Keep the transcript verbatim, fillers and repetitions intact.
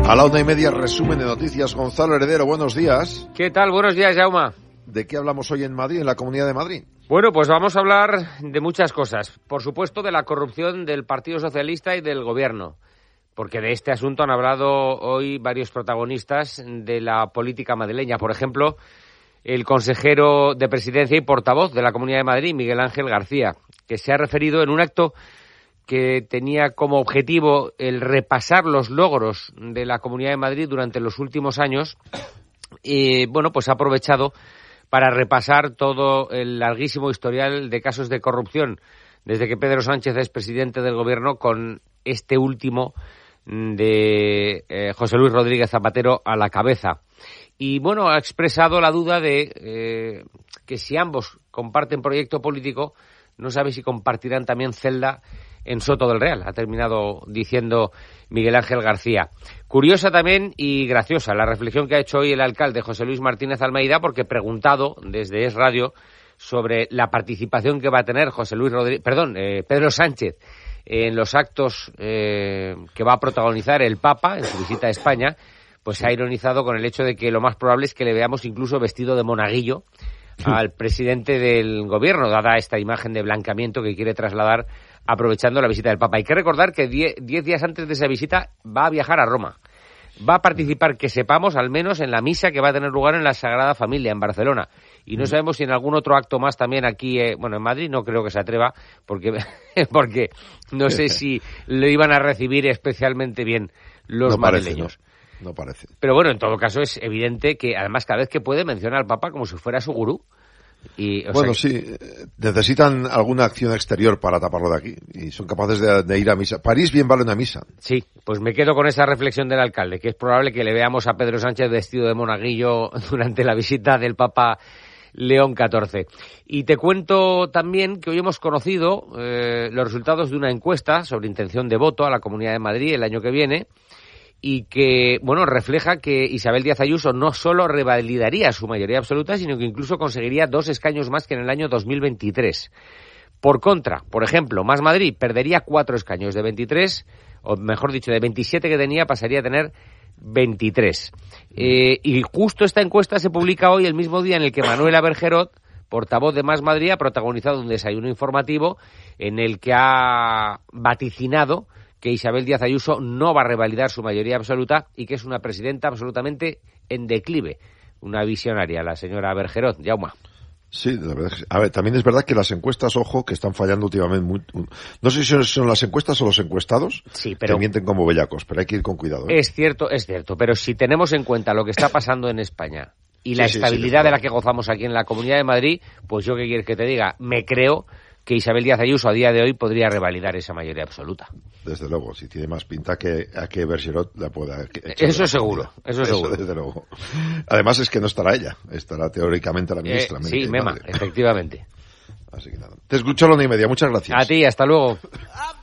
A la una y media, resumen de noticias. Gonzalo Heredero, buenos días. ¿Qué tal? Buenos días, Jaume. ¿De qué hablamos hoy en Madrid, en la Comunidad de Madrid? Bueno, pues vamos a hablar de muchas cosas. Por supuesto, de la corrupción del Partido Socialista y del Gobierno, porque de este asunto han hablado hoy varios protagonistas de la política madrileña. Por ejemplo, el consejero de Presidencia y portavoz de la Comunidad de Madrid, Miguel Ángel García, que se ha referido en un acto que tenía como objetivo el repasar los logros de la Comunidad de Madrid durante los últimos años. Y bueno, pues ha aprovechado para repasar todo el larguísimo historial de casos de corrupción desde que Pedro Sánchez es presidente del Gobierno, con este último de eh, José Luis Rodríguez Zapatero a la cabeza. Y bueno, ha expresado la duda de eh, que si ambos comparten proyecto político, no sabe si compartirán también celda en Soto del Real. Ha terminado diciendo Miguel Ángel García. Curiosa también y graciosa la reflexión que ha hecho hoy el alcalde José Luis Martínez Almeida, porque preguntado desde Es Radio sobre la participación que va a tener José Luis Rodríguez, perdón, eh, Pedro Sánchez en los actos eh, que va a protagonizar el Papa en su visita a España, pues se ha ironizado con el hecho de que lo más probable es que le veamos incluso vestido de monaguillo al presidente del Gobierno, dada esta imagen de blanqueamiento que quiere trasladar aprovechando la visita del Papa. Hay que recordar que diez, diez días antes de esa visita va a viajar a Roma. Va a participar, que sepamos, al menos en la misa que va a tener lugar en la Sagrada Familia, en Barcelona. Y no sabemos si en algún otro acto más también aquí, eh, bueno, en Madrid no creo que se atreva, porque, porque no sé si le iban a recibir especialmente bien los no madrileños. Parece, no, no parece. Pero bueno, en todo caso es evidente que además cada vez que puede menciona al Papa como si fuera su gurú. Y, o bueno, sea, sí, necesitan alguna acción exterior para taparlo de aquí y son capaces de, de ir a misa. París bien vale una misa. Sí, pues me quedo con esa reflexión del alcalde, que es probable que le veamos a Pedro Sánchez vestido de monaguillo durante la visita del Papa León catorce. Y te cuento también que hoy hemos conocido eh, los resultados de una encuesta sobre intención de voto a la Comunidad de Madrid el año que viene, y que, bueno, refleja que Isabel Díaz Ayuso no solo revalidaría su mayoría absoluta, sino que incluso conseguiría dos escaños más que en el año dos mil veintitrés. Por contra, por ejemplo, Más Madrid perdería cuatro escaños de veintitrés, o mejor dicho, de veintisiete que tenía pasaría a tener veintitrés. Eh, y justo esta encuesta se publica hoy, el mismo día en el que Manuela Bergerot, portavoz de Más Madrid, ha protagonizado un desayuno informativo en el que ha vaticinado que Isabel Díaz Ayuso no va a revalidar su mayoría absoluta y que es una presidenta absolutamente en declive. Una visionaria, la señora Bergerot. Jaume. Sí, la verdad es que, a ver, también es verdad que las encuestas, ojo, que están fallando últimamente muy, no sé si son, son las encuestas o los encuestados, sí, pero que mienten como bellacos, pero hay que ir con cuidado, ¿eh? Es cierto, es cierto, pero si tenemos en cuenta lo que está pasando en España y la sí, estabilidad sí, sí, de la que gozamos aquí en la Comunidad de Madrid, pues yo qué quieres que te diga, me creo que Isabel Díaz Ayuso a día de hoy podría revalidar esa mayoría absoluta. Desde luego, si tiene más pinta que a que Bergerot la pueda echar. Eso seguro, eso seguro. Desde luego. Además es que no estará ella, estará teóricamente la ministra. Eh, sí, Mema, efectivamente. Así que nada. Te escucho a la una y media, muchas gracias. A ti, hasta luego.